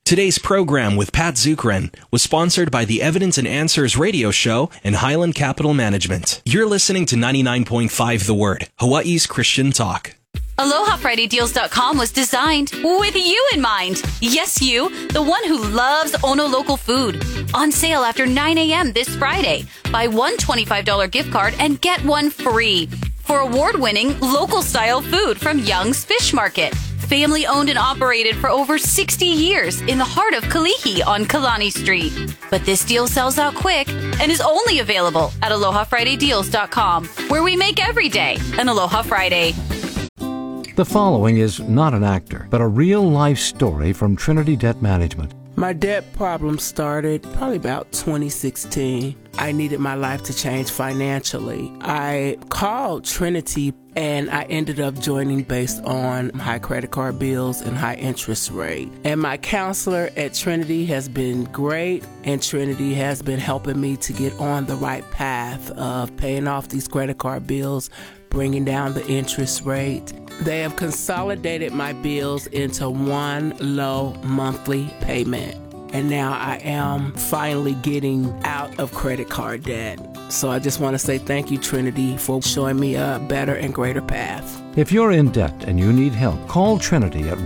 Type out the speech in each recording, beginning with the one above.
Today's program with Pat Zukeran was sponsored by the Evidence and Answers radio show and Highland Capital Management. You're listening to 99.5 The Word, Hawaii's Christian talk. AlohaFridayDeals.com was designed with you in mind. Yes, you, the one who loves Ono local food. On sale after 9 a.m. this Friday. Buy one $25 gift card and get one free for award-winning local-style food from Young's Fish Market. Family owned and operated for over 60 years in the heart of Kalihi on Kalani Street. But this deal sells out quick and is only available at AlohaFridayDeals.com, where we make every day an Aloha Friday. The following is not an actor, but a real-life story from Trinity Debt Management. My debt problem started probably about 2016. I needed my life to change financially. I called Trinity and I ended up joining based on high credit card bills and high interest rate. And my counselor at Trinity has been great, and Trinity has been helping me to get on the right path of paying off these credit card bills, bringing down the interest rate. They have consolidated my bills into one low monthly payment. And now I am finally getting out of credit card debt. So I just want to say thank you, Trinity, for showing me a better and greater path. If you're in debt and you need help, call Trinity at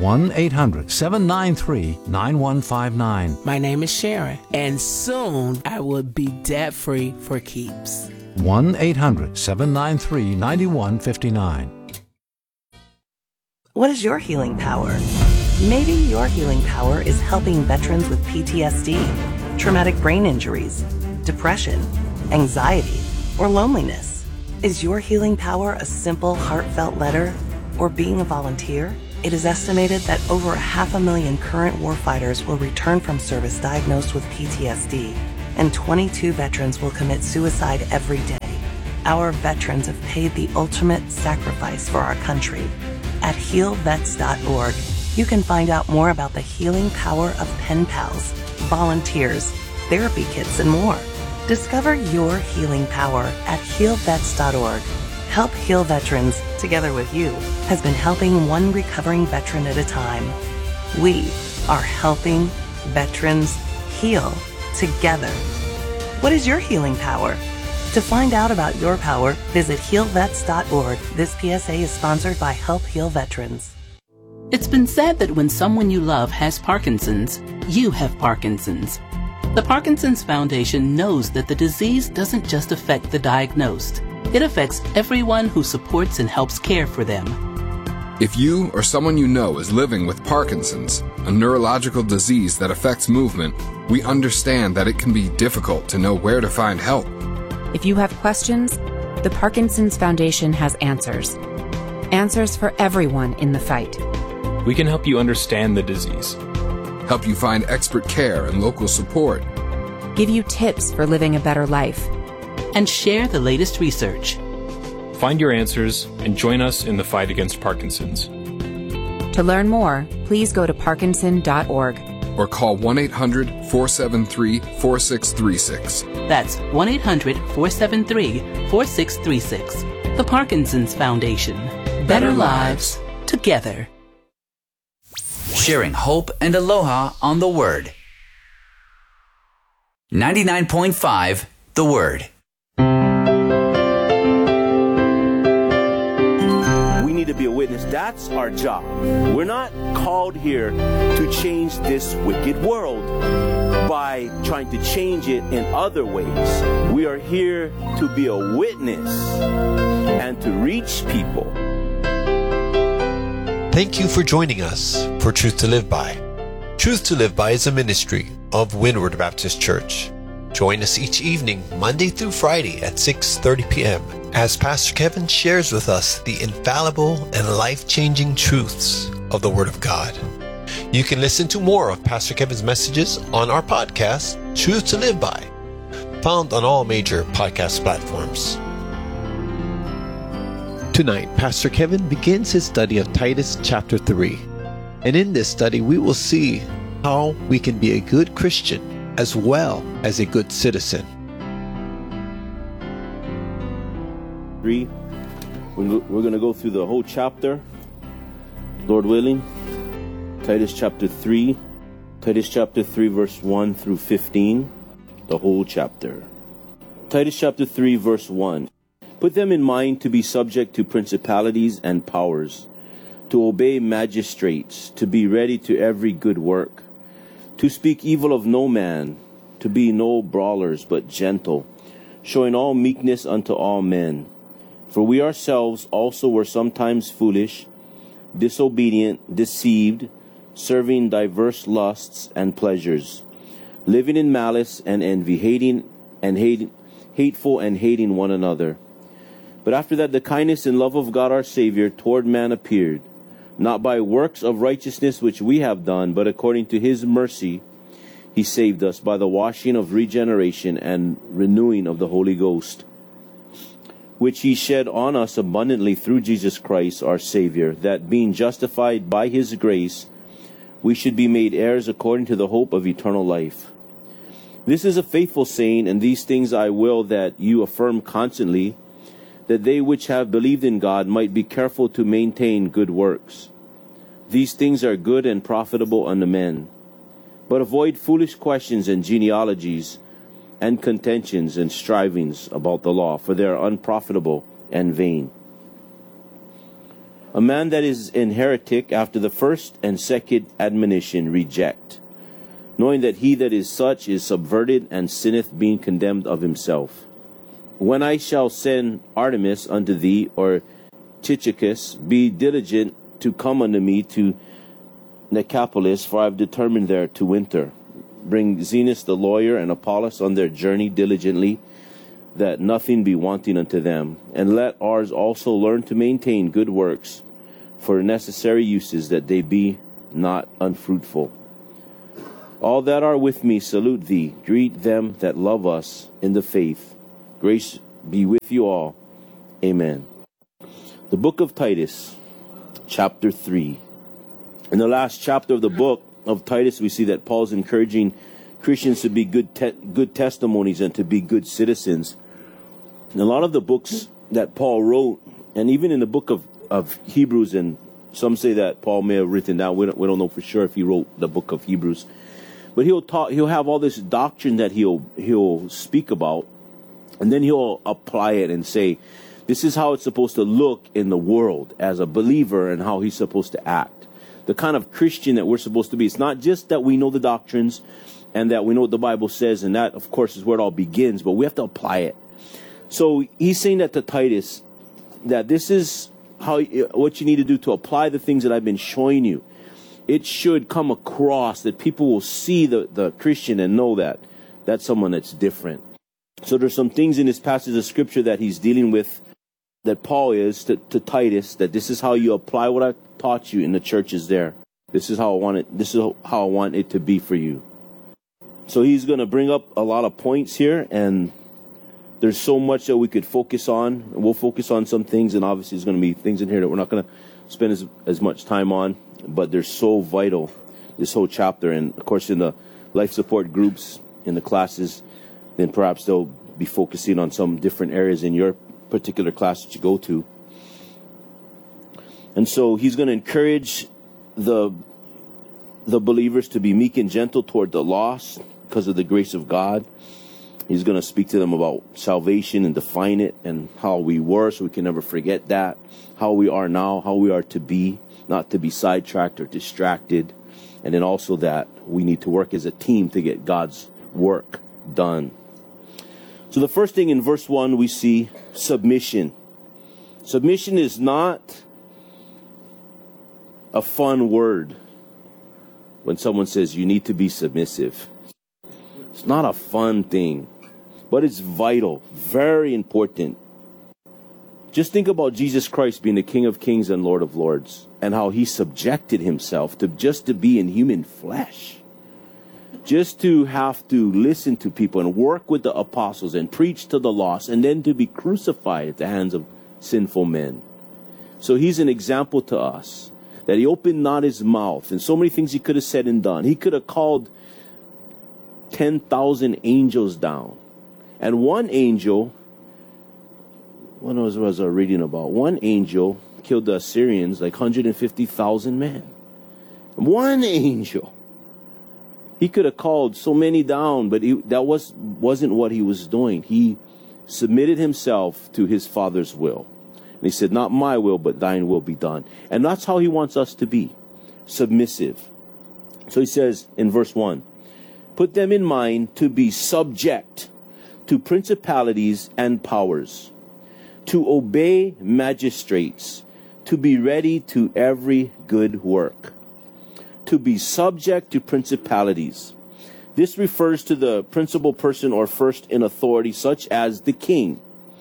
1-800-793-9159. My name is Sharon, and soon I will be debt-free for keeps. 1-800-793-9159. What is your healing power? Maybe your healing power is helping veterans with PTSD, traumatic brain injuries, depression, anxiety, or loneliness. Is your healing power a simple, heartfelt letter or being a volunteer? It is estimated that over 500,000 current warfighters will return from service diagnosed with PTSD, and 22 veterans will commit suicide every day. Our veterans have paid the ultimate sacrifice for our country. At healvets.org, you can find out more about the healing power of pen pals, volunteers, therapy kits, and more. Discover your healing power at healvets.org. Help Heal Veterans, together with you, has been helping one recovering veteran at a time. We are helping veterans heal together. What is your healing power? To find out about your power, visit healvets.org. This PSA is sponsored by Help Heal Veterans. It's been said that when someone you love has Parkinson's, you have Parkinson's. The Parkinson's Foundation knows that the disease doesn't just affect the diagnosed. It affects everyone who supports and helps care for them. If you or someone you know is living with Parkinson's, a neurological disease that affects movement, we understand that it can be difficult to know where to find help. If you have questions, the Parkinson's Foundation has answers. Answers for everyone in the fight. We can help you understand the disease, help you find expert care and local support, give you tips for living a better life, and share the latest research. Find your answers and join us in the fight against Parkinson's. To learn more, please go to parkinson.org. Or call 1-800-473-4636. That's 1-800-473-4636. The Parkinson's Foundation. Better lives together. Sharing hope and aloha on The Word. 99.5 The Word. We need to be a witness. That's our job. We're not called here to change this wicked world by trying to change it in other ways. We are here to be a witness and to reach people. Thank you for joining us for Truth to Live By. Truth to Live By is a ministry of Windward Baptist Church. Join us each evening, Monday through Friday at 6:30 p.m. as Pastor Kevin shares with us the infallible and life-changing truths of the Word of God. You can listen to more of Pastor Kevin's messages on our podcast, Truth to Live By, found on all major podcast platforms. Tonight, Pastor Kevin begins his study of Titus chapter 3. And in this study, we will see how we can be a good Christian as well as a good citizen. 3. We're going to go through the whole chapter, Lord willing. Titus chapter 3, Titus chapter 3, verse 1 through 15, the whole chapter. Titus chapter 3, verse 1. Put them in mind to be subject to principalities and powers, to obey magistrates, to be ready to every good work, to speak evil of no man, to be no brawlers, but gentle, showing all meekness unto all men. For we ourselves also were sometimes foolish, disobedient, deceived, serving diverse lusts and pleasures, living in malice and envy, hateful and hating one another. But after that the kindness and love of God our Savior toward man appeared, not by works of righteousness which we have done, but according to his mercy he saved us by the washing of regeneration and renewing of the Holy Ghost, which he shed on us abundantly through Jesus Christ our Savior, that being justified by his grace, we should be made heirs according to the hope of eternal life. This is a faithful saying, and these things I will that you affirm constantly, that they which have believed in God might be careful to maintain good works. These things are good and profitable unto men. But avoid foolish questions and genealogies, and contentions and strivings about the law, for they are unprofitable and vain. A man that is an heretic after the first and second admonition reject, knowing that he that is such is subverted and sinneth, being condemned of himself. When I shall send Artemis unto thee, or Tychicus, be diligent to come unto me to Nicopolis, for I have determined there to winter. Bring Zenas the lawyer and Apollos on their journey diligently, that nothing be wanting unto them. And let ours also learn to maintain good works for necessary uses, that they be not unfruitful. All that are with me salute thee. Greet them that love us in the faith. Grace be with you all. Amen. The book of Titus, chapter 3. In the last chapter of the book of Titus, we see that Paul's encouraging Christians to be good testimonies and to be good citizens. In a lot of the books that Paul wrote, and even in the book of Hebrews, and some say that Paul may have written down, we don't know for sure if he wrote the book of Hebrews, but he'll have all this doctrine that he'll speak about, and then he'll apply it and say, this is how it's supposed to look in the world as a believer, and how he's supposed to act. The kind of Christian that we're supposed to be. It's not just that we know the doctrines and that we know what the Bible says, and that, of course, is where it all begins, but we have to apply it. So he's saying that to Titus, that this is what you need to do to apply the things that I've been showing you. It should come across that people will see the Christian and know that that's someone that's different. So there's some things in this passage of Scripture that he's dealing with, that Paul is to Titus, that this is how you apply what I taught you in the churches there. This is how I want it. This is how I want it to be for you. So he's going to bring up a lot of points here, and there's so much that we could focus on. We'll focus on some things, and obviously there's going to be things in here that we're not going to spend as much time on, but they're so vital, this whole chapter. And of course, in the life support groups, in the classes, then perhaps they'll be focusing on some different areas in your particular class that you go to. And so he's going to encourage the believers to be meek and gentle toward the lost because of the grace of God. He's going to speak to them about salvation and define it, and how we were, so we can never forget that. How we are now, how we are to be, not to be sidetracked or distracted. And then also that we need to work as a team to get God's work done. So the first thing in verse 1, we see submission. Submission is not a fun word. When someone says you need to be submissive, it's not a fun thing, but it's vital, very important. Just think about Jesus Christ being the King of Kings and Lord of Lords, and how he subjected himself to be in human flesh. Just to have to listen to people and work with the apostles and preach to the lost, and then to be crucified at the hands of sinful men. So he's an example to us, that he opened not his mouth, and so many things he could have said and done. He could have called 10,000 angels down. And one angel, what was I reading about? One angel killed the Assyrians, like 150,000 men. One angel. He could have called so many down, but that wasn't what he was doing. He submitted himself to his Father's will. And he said, not my will, but thine will be done. And that's how he wants us to be, submissive. So he says in verse 1, put them in mind to be subject to principalities and powers, to obey magistrates, to be ready to every good work, to be subject to principalities. This refers to the principal person or first in authority, such as the king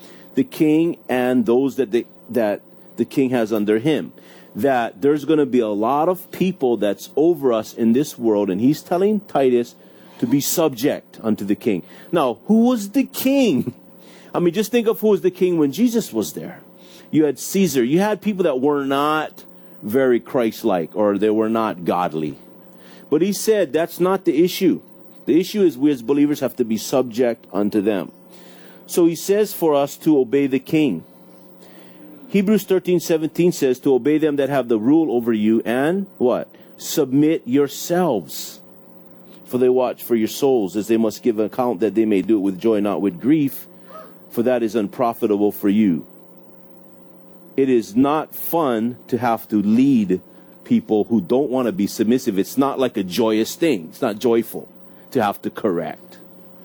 and those that the king has under him. That there's going to be a lot of people that's over us in this world, and he's telling Titus to be subject unto the king. Now, who was the king? I mean, just think of who was the king when Jesus was there. You had Caesar. You had people that were not very Christ-like, or they were not godly. But he said that's not the issue. The issue is we as believers have to be subject unto them. So he says for us to obey the king. Hebrews 13:17 says to obey them that have the rule over you and what? Submit yourselves. For they watch for your souls, as they must give account that they may do it with joy, not with grief, for that is unprofitable for you. It is not fun to have to lead people who don't want to be submissive. It's not like a joyous thing. It's not joyful to have to correct.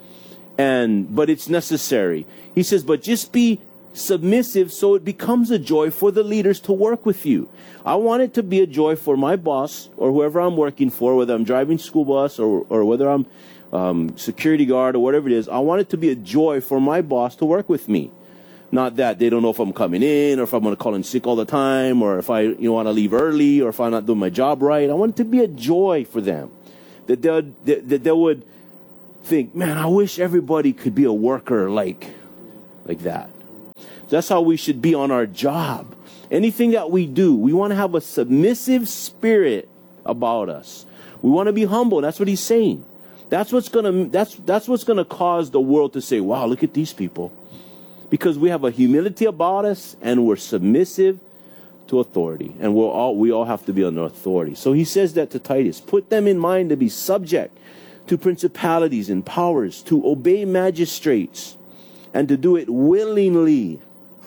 But it's necessary. He says, but just be submissive so it becomes a joy for the leaders to work with you. I want it to be a joy for my boss or whoever I'm working for, whether I'm driving school bus or whether I'm security guard or whatever it is. I want it to be a joy for my boss to work with me. Not that they don't know if I'm coming in or if I'm going to call in sick all the time or if I want to leave early or if I'm not doing my job right. I want it to be a joy for them. That they would think, man, I wish everybody could be a worker like that. That's how we should be on our job. Anything that we do, we want to have a submissive spirit about us. We want to be humble. That's what he's saying. That's what's gonna cause the world to say, wow, look at these people. Because we have a humility about us and we're submissive to authority. And we all have to be under authority. So he says that to Titus. Put them in mind to be subject to principalities and powers, to obey magistrates, and to do it willingly.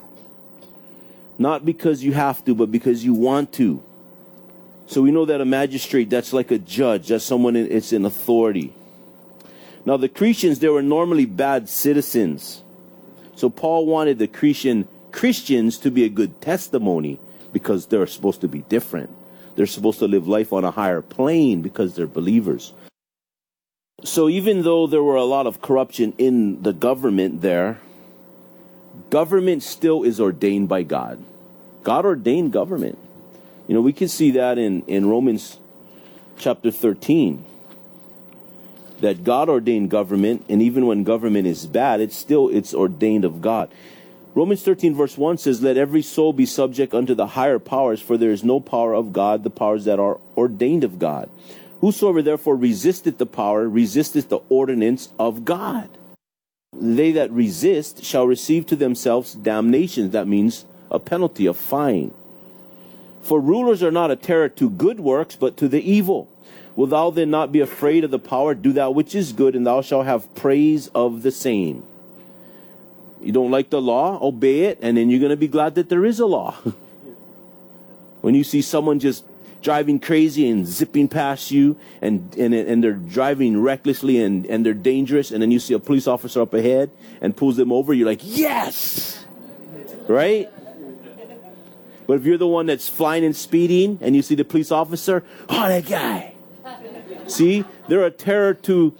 Not because you have to, but because you want to. So we know that a magistrate, that's like a judge. That's someone it's in authority. Now the Cretans, they were normally bad citizens. So Paul wanted the Christians to be a good testimony because they're supposed to be different. They're supposed to live life on a higher plane because they're believers. So even though there were a lot of corruption in the government there, government still is ordained by God. God ordained government. We can see that in Romans chapter 13. That God ordained government, and even when government is bad, it's ordained of God. Romans 13 verse 1 says, let every soul be subject unto the higher powers, for there is no power of God, the powers that are ordained of God. Whosoever therefore resisteth the power, resisteth the ordinance of God. They that resist shall receive to themselves damnation. That means a penalty, a fine. For rulers are not a terror to good works, but to the evil. Will thou then not be afraid of the power? Do that which is good, and thou shalt have praise of the same. You don't like the law? Obey it, and then you're going to be glad that there is a law. When you see someone just driving crazy and zipping past you, and they're driving recklessly and they're dangerous, and then you see a police officer up ahead and pulls them over, you're like, yes! Right? But if you're the one that's flying and speeding, and you see the police officer, oh, that guy! See, they're a terror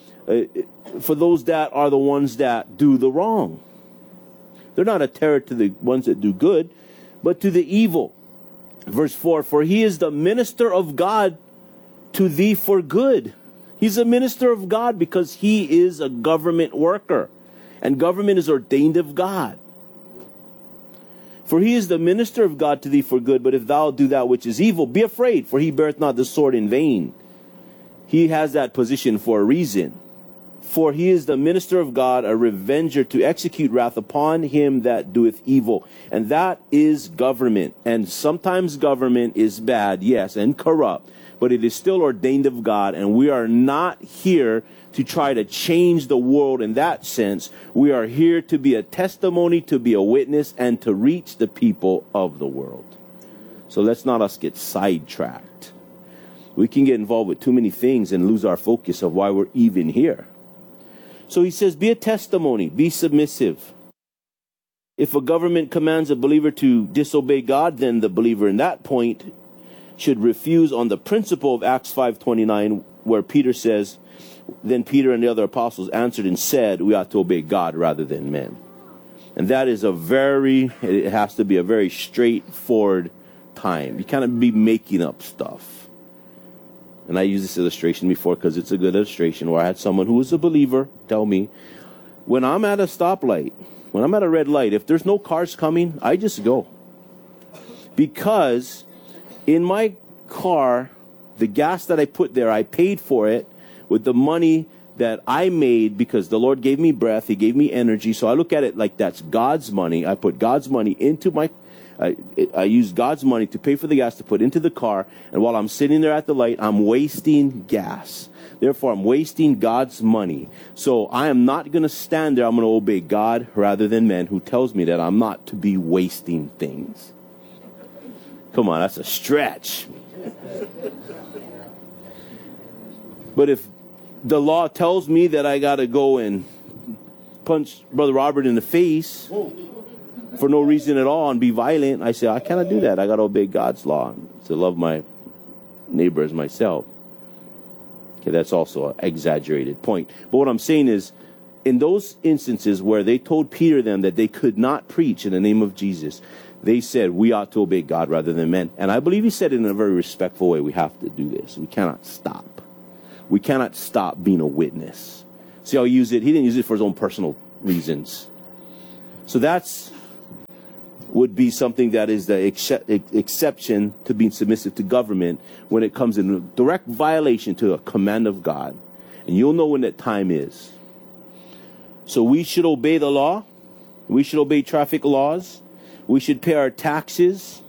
for those that are the ones that do the wrong. They're not a terror to the ones that do good, but to the evil. Verse 4, for he is the minister of God to thee for good. He's a minister of God because he is a government worker. And government is ordained of God. For he is the minister of God to thee for good. But if thou do that which is evil, be afraid, for he beareth not the sword in vain. He has that position for a reason. For he is the minister of God, a revenger to execute wrath upon him that doeth evil. And that is government. And sometimes government is bad, yes, and corrupt. But it is still ordained of God. And we are not here to try to change the world in that sense. We are here to be a testimony, to be a witness, and to reach the people of the world. So let's not us get sidetracked. We can get involved with too many things and lose our focus of why we're even here. So he says, be a testimony, be submissive. If a government commands a believer to disobey God, then the believer in that point should refuse on the principle of Acts 5:29, where Peter says, then Peter and the other apostles answered and said, we ought to obey God rather than men. And that is it has to be a very straightforward time. You can't be making up stuff. And I used this illustration before because it's a good illustration, where I had someone who was a believer tell me, when I'm at a stoplight, when I'm at a red light, if there's no cars coming, I just go. Because in my car, the gas that I put there, I paid for it with the money that I made because the Lord gave me breath. He gave me energy. So I look at it like that's God's money. I put God's money into I use God's money to pay for the gas to put into the car. And while I'm sitting there at the light, I'm wasting gas. Therefore, I'm wasting God's money. So I am not going to stand there. I'm going to obey God rather than men, who tells me that I'm not to be wasting things. Come on, that's a stretch. But if the law tells me that I got to go and punch Brother Robert in the face for no reason at all and be violent, I say, I cannot do that. I got to obey God's law to love my neighbor as myself. Okay, that's also an exaggerated point. But what I'm saying is, in those instances where they told Peter them that they could not preach in the name of Jesus, they said, we ought to obey God rather than men. And I believe he said it in a very respectful way. We have to do this. We cannot stop. We cannot stop being a witness. See how he used it? He didn't use it for his own personal reasons. So that's would be something that is the exception to being submissive to government when it comes in direct violation to a command of God. And you'll know when that time is. So we should obey the law. We should obey traffic laws. We should pay our taxes.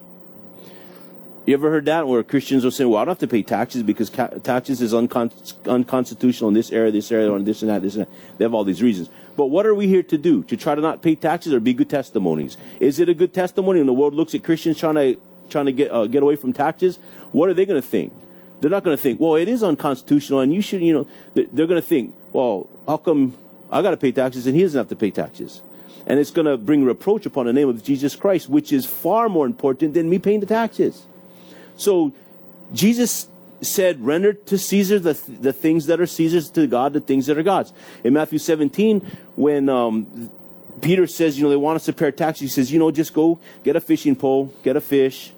You ever heard that where Christians are saying, well, I don't have to pay taxes because taxes is unconstitutional in this area, or this and that, this and that. They have all these reasons. But what are we here to do? To try to not pay taxes or be good testimonies? Is it a good testimony when the world looks at Christians trying to get away from taxes? What are they going to think? They're not going to think, well, it is unconstitutional and you should, they're going to think, well, how come I got to pay taxes and he doesn't have to pay taxes? And it's going to bring reproach upon the name of Jesus Christ, which is far more important than me paying the taxes. So Jesus said, render to Caesar the things that are Caesar's, to God the things that are God's. In Matthew 17, when Peter says, they want us to pay taxes, he says, just go get a fishing pole, get a fish,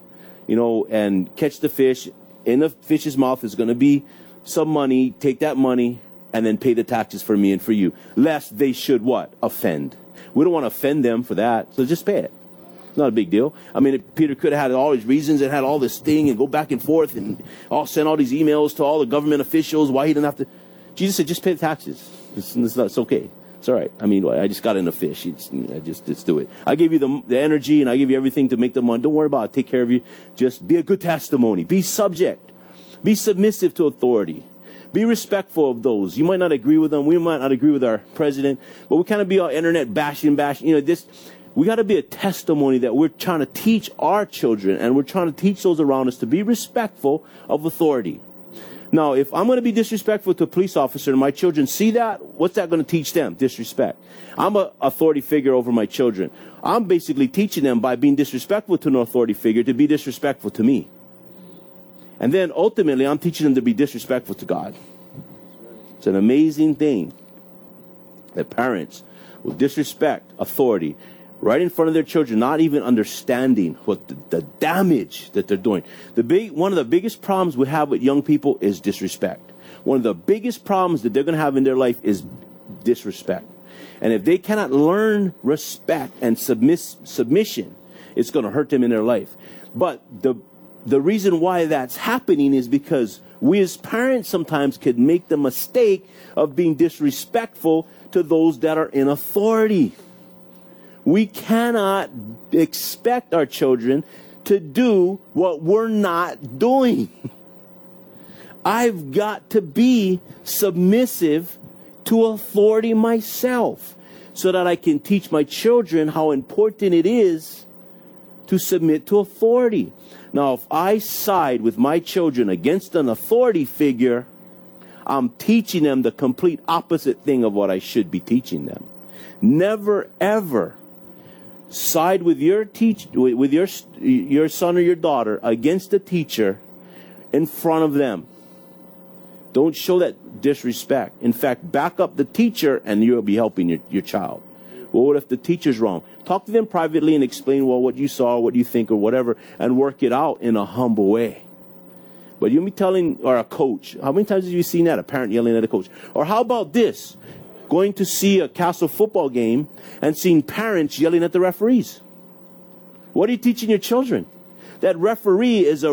and catch the fish. In the fish's mouth is going to be some money. Take that money and then pay the taxes for me and for you, lest they should what? Offend. We don't want to offend them for that, so just pay it. It's not a big deal. I mean, Peter could have had all his reasons and had all this thing and go back and forth and send all these emails to all the government officials why he didn't have to. Jesus said, just pay the taxes. It's okay. It's all right. I mean, I just got in a fish. Just do it. I gave you the energy and I give you everything to make the money. Don't worry about it. Take care of you. Just be a good testimony. Be subject. Be submissive to authority. Be respectful of those. You might not agree with them. We might not agree with our president, but we kind of be all internet bashing. We got to be a testimony that we're trying to teach our children and we're trying to teach those around us to be respectful of authority. Now, if I'm going to be disrespectful to a police officer and my children see that, what's that going to teach them? Disrespect. I'm an authority figure over my children. I'm basically teaching them by being disrespectful to an authority figure to be disrespectful to me. And then ultimately, I'm teaching them to be disrespectful to God. It's an amazing thing that parents will disrespect authority right in front of their children, not even understanding what the damage that they're doing. One of the biggest problems we have with young people is disrespect. One of the biggest problems that they're going to have in their life is disrespect. And if they cannot learn respect and submission, it's going to hurt them in their life. But the reason why that's happening is because We as parents sometimes could make the mistake of being disrespectful to those that are in authority. We cannot expect our children to do what we're not doing. I've got to be submissive to authority myself so that I can teach my children how important it is to submit to authority. Now, if I side with my children against an authority figure, I'm teaching them the complete opposite thing of what I should be teaching them. Never, ever side with your son or your daughter against a teacher in front of them. Don't show that disrespect. In fact, back up the teacher and you'll be helping your child. Well, what if the teacher's wrong? Talk to them privately and explain, well, what you saw, what you think, or whatever, and work it out in a humble way. But you'll be telling, or a coach, how many times have you seen that? A parent yelling at a coach. Or how about this? Going to see a Castle football game and seeing parents yelling at the referees. What are you teaching your children? That referee is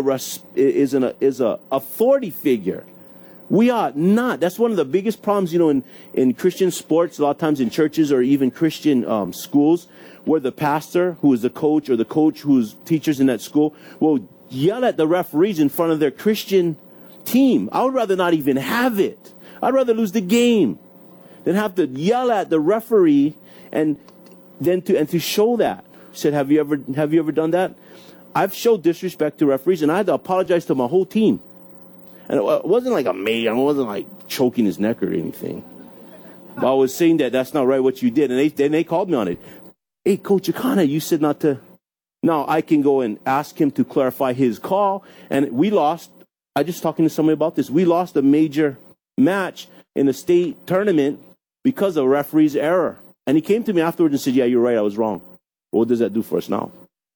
a authority figure. We ought not. That's one of the biggest problems, in Christian sports, a lot of times in churches or even Christian schools, where the pastor, who is the coach, or the coach who's teachers in that school, will yell at the referees in front of their Christian team. I would rather not even have it. I'd rather lose the game than have to yell at the referee and to show that. I said, have you ever done that? I've showed disrespect to referees, and I had to apologize to my whole team. And it wasn't like I wasn't like choking his neck or anything. But I was saying that's not right what you did. And they called me on it. Hey, Coach Akana, you said not to. Now I can go and ask him to clarify his call. And we lost. I just talking to somebody about this. We lost a major match in a state tournament because of a referee's error. And he came to me afterwards and said, yeah, you're right, I was wrong. Well, what does that do for us now?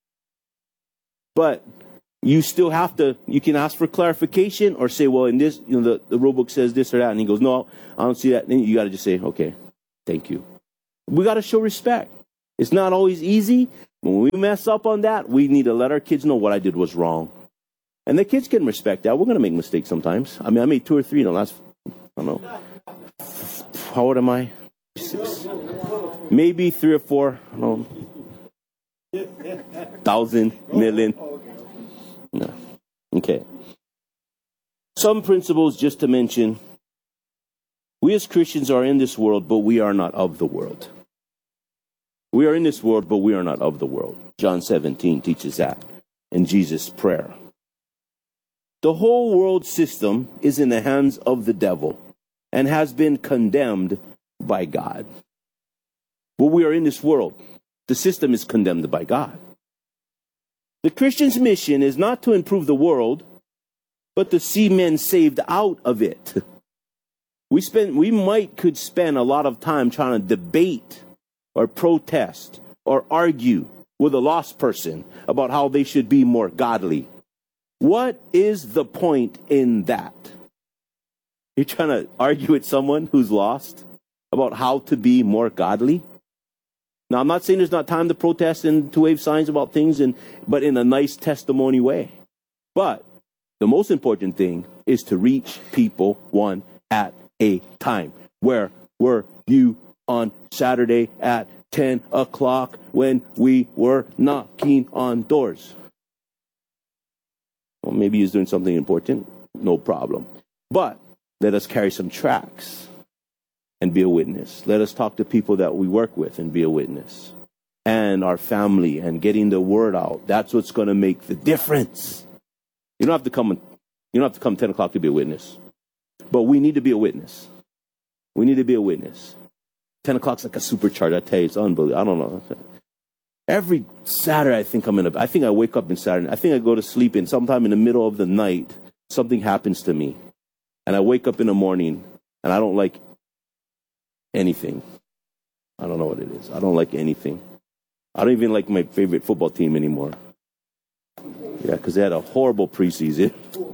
But you still have to, you can ask for clarification or say, well, in this, the rule book says this or that. And he goes, no, I don't see that. Then you got to just say, okay, thank you. We got to show respect. It's not always easy. When we mess up on that, we need to let our kids know what I did was wrong. And the kids can respect that. We're going to make mistakes sometimes. I mean, I made 2 or 3 in the last, I don't know. How old am I? 6. Maybe 3 or 4. I don't know. 1,000, million. No. Okay. Some principles just to mention. We as Christians are in this world, but we are not of the world. We are in this world, but we are not of the world. John 17 teaches that in Jesus' prayer. The whole world system is in the hands of the devil and has been condemned by God. But we are in this world. The system is condemned by God. The Christian's mission is not to improve the world, but to see men saved out of it. We could spend a lot of time trying to debate or protest or argue with a lost person about how they should be more godly. What is the point in that? You're trying to argue with someone who's lost about how to be more godly? Now, I'm not saying there's not time to protest and to wave signs about things, but in a nice testimony way. But the most important thing is to reach people one at a time. Where were you on Saturday at 10 o'clock when we were knocking on doors? Well, maybe he's doing something important. No problem. But let us carry some tracts and be a witness. Let us talk to people that we work with and be a witness. And our family and getting the word out. That's what's going to make the difference. You don't have to come 10 o'clock to be a witness. But we need to be a witness. We need to be a witness. 10 o'clock's like a supercharge. I tell you, it's unbelievable. I don't know. Every Saturday, I think I wake up on Saturday. I think I go to sleep, and sometime in the middle of the night, something happens to me. And I wake up in the morning, and I don't like anything. I don't know what it is. I don't like anything. I don't even like my favorite football team anymore. Yeah, because they had a horrible preseason.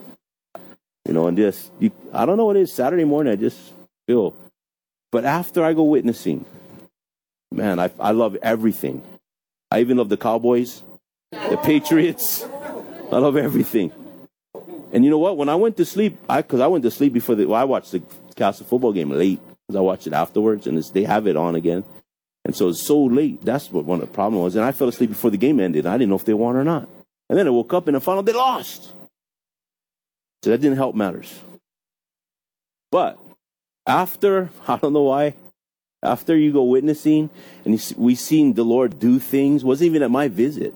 And I don't know what it is. Saturday morning, I just feel. But after I go witnessing, man, I love everything. I even love the Cowboys, the Patriots. I love everything. And you know what? When I went to sleep, because I went to sleep before I watched the Castle football game late, because I watched it afterwards, and they have it on again. And so it's so late. That's what one of the problem was. And I fell asleep before the game ended. I didn't know if they won or not. And then I woke up and I found out they lost. So that didn't help matters. But after, I don't know why, after you go witnessing, and we seen the Lord do things, wasn't even at my visit.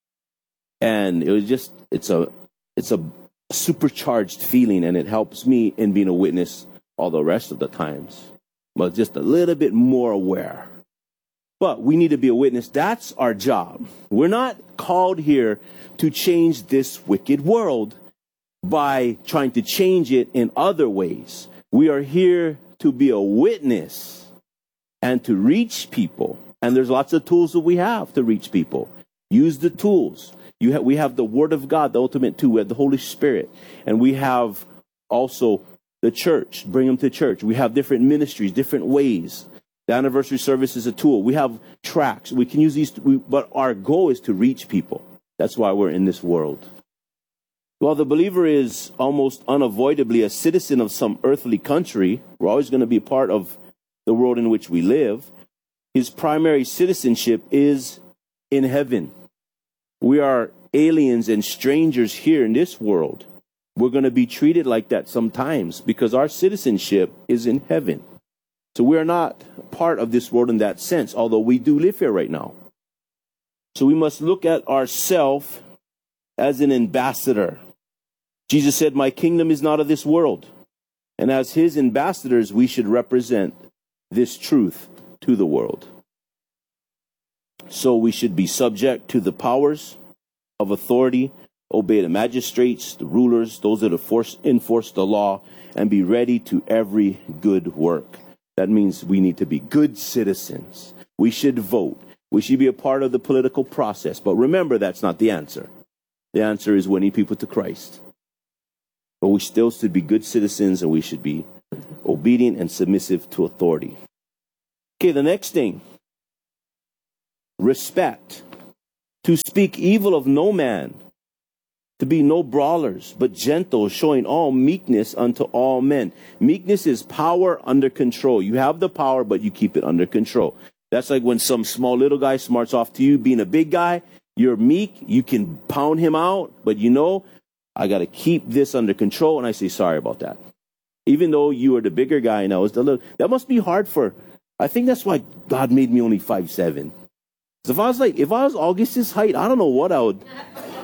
And it was just, it's a supercharged feeling, and it helps me in being a witness all the rest of the times. But just a little bit more aware. But we need to be a witness. That's our job. We're not called here to change this wicked world by trying to change it in other ways. We are here to be a witness and to reach people. And there's lots of tools that we have to reach people. Use the tools. We have the Word of God, the ultimate tool. We have the Holy Spirit. And we have also the church. Bring them to church. We have different ministries, different ways. The anniversary service is a tool. We have tracks. We can use these, but our goal is to reach people. That's why we're in this world. While the believer is almost unavoidably a citizen of some earthly country, we're always going to be a part of the world in which we live, his primary citizenship is in heaven. We are aliens and strangers here in this world. We're going to be treated like that sometimes because our citizenship is in heaven. So we are not part of this world in that sense, although we do live here right now. So we must look at ourselves as an ambassador. Jesus said, "My kingdom is not of this world." And as his ambassadors, we should represent this truth to the world. So we should be subject to the powers of authority, obey the magistrates, the rulers, those that enforce the law, and be ready to every good work. That means we need to be good citizens. We should vote. We should be a part of the political process. But remember, that's not the answer. The answer is winning people to Christ. But we still should be good citizens, and we should be obedient and submissive to authority. Okay, the next thing. Respect. To speak evil of no man. To be no brawlers, but gentle, showing all meekness unto all men. Meekness is power under control. You have the power, but you keep it under control. That's like when some small little guy smarts off to you. Being a big guy, you're meek. You can pound him out, but you know, I got to keep this under control, and I say sorry about that. Even though you are the bigger guy and I was the little, that must be hard I think that's why God made me only 5'7". If I was August's height, I don't know what I would.